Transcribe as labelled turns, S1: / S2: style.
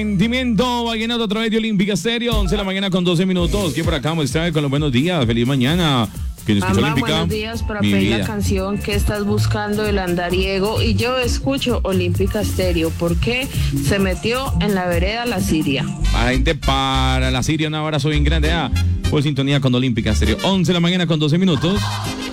S1: Sentimiento vallenato a través de Olímpica Stereo, 11 de la mañana con 12 minutos. ¿Quién por acá muestra con los buenos días? Feliz mañana. ¿Quién escucha Olímpica?
S2: Buenos días, para pedir la canción que estás buscando, el andariego. Y yo escucho Olímpica Stereo porque se metió en la vereda la Siria.
S1: Para gente para la Siria, un abrazo bien grande. Por sintonía con Olímpica Stereo, 11 de la mañana con 12 minutos.